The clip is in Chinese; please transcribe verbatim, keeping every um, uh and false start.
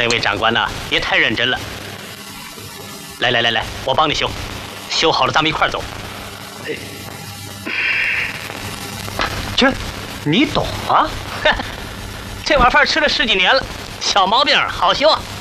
那位长官呐、啊，也太认真了。来来来来，我帮你修，修好了咱们一块儿走。 这，你懂啊？ 这碗饭吃了十几年了，小毛病好修啊。